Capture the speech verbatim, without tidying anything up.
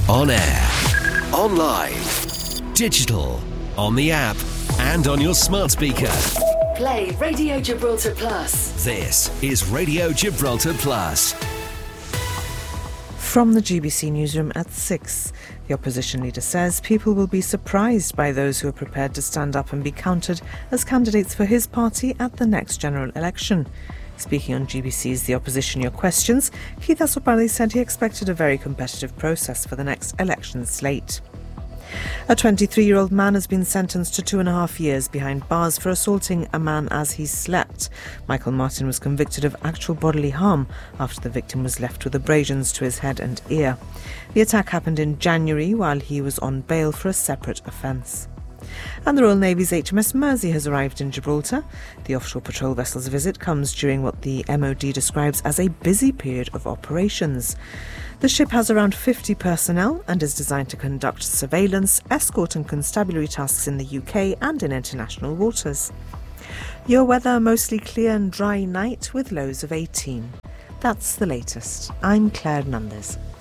On air, online, digital, on the app, and on your smart speaker. Play Radio Gibraltar Plus. This is Radio Gibraltar Plus. From the G B C newsroom at six, the opposition leader says people will be surprised by those who are prepared to stand up and be counted as candidates for his party at the next general election. Speaking on G B C's The Opposition Your Questions, Keith Asopali said he expected a very competitive process for the next election slate. A twenty-three-year-old man has been sentenced to two and a half years behind bars for assaulting a man as he slept. Michael Martin was convicted of actual bodily harm after the victim was left with abrasions to his head and ear. The attack happened in January while he was on bail for a separate offence. And the Royal Navy's H M S Mersey has arrived in Gibraltar. The offshore patrol vessel's visit comes during what the M O D describes as a busy period of operations. The ship has around fifty personnel and is designed to conduct surveillance, escort and constabulary tasks in the U K and in international waters. Your weather, mostly clear and dry night with lows of eighteen. That's the latest. I'm Claire Nundes.